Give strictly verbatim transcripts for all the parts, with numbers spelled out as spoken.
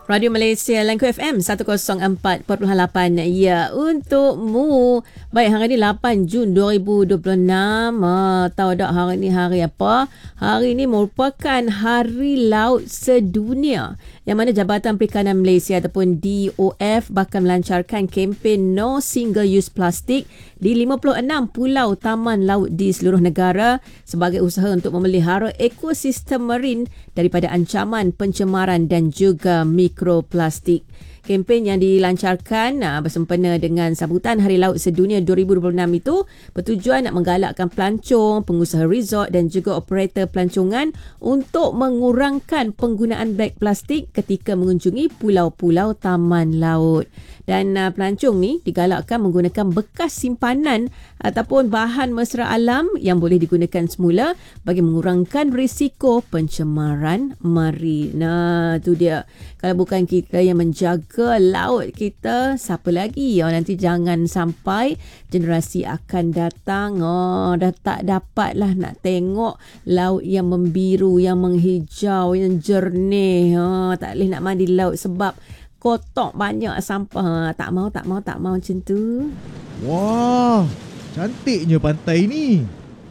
Radio Malaysia Langku F M seratus empat perpuluhan lapan. Ya, untukmu. Baik, hari ini lapan Jun dua ribu dua puluh enam. Ah, tahu tak hari ini hari apa? Hari ini merupakan Hari Laut Sedunia, yang mana Jabatan Perikanan Malaysia ataupun D O F bakal melancarkan kempen No Single Use Plastic di lima puluh enam pulau taman laut di seluruh negara sebagai usaha untuk memelihara ekosistem marin daripada ancaman pencemaran dan juga mikroplastik. Kempen yang dilancarkan uh, bersempena dengan sambutan Hari Laut Sedunia dua ribu dua puluh enam itu bertujuan nak menggalakkan pelancong, pengusaha resort dan juga operator pelancongan untuk mengurangkan penggunaan beg plastik ketika mengunjungi pulau-pulau taman laut. Dan uh, pelancong ni digalakkan menggunakan bekas simpanan ataupun bahan mesra alam yang boleh digunakan semula bagi mengurangkan risiko pencemaran marin. Nah, tu dia. Kalau bukan kita yang menjaga laut kita, siapa lagi? Oh, nanti jangan sampai generasi akan datang oh, dah tak dapat lah nak tengok laut yang membiru, yang menghijau, yang jernih. Oh, tak boleh nak mandi laut sebab kotak banyak sampah. Tak mau, tak mau, tak mau macam tu. Wah, cantiknya pantai ni.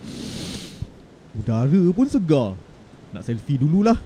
Udara pun segar. Nak selfie dululah.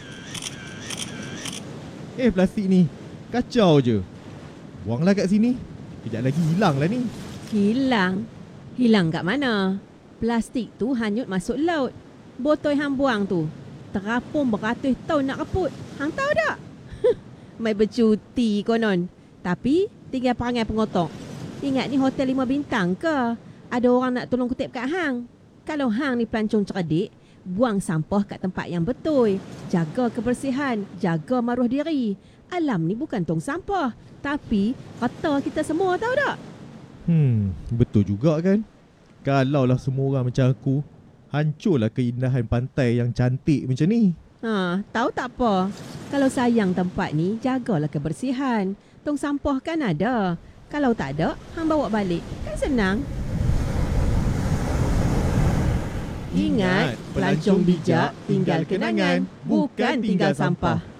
Eh, plastik ni kacau je. Buanglah kat sini. Kejap lagi hilang lah ni. Hilang? Hilang kat mana? Plastik tu hanyut masuk laut. Botol hang buang tu terapung beratus tahun nak kaput. Hang tahu tak? Mai bercuti konon. Tapi tinggal perangai pengotok. Ingat ni hotel lima bintang ke? Ada orang nak tolong kutip kat hang. Kalau hang ni pelancong cerdik, buang sampah kat tempat yang betul. Jaga kebersihan, jaga maruah diri. Alam ni bukan tong sampah, tapi harta kita semua, tahu tak? Hmm, betul juga kan? Kalaulah semua orang macam aku, hancurlah keindahan pantai yang cantik macam ni. Ha, tahu tak apa? Kalau sayang tempat ni, jagalah kebersihan. Tong sampah kan ada. Kalau tak ada, hang bawa balik. Kan senang. Ingat, pelancong bijak tinggal kenangan, bukan tinggal sampah.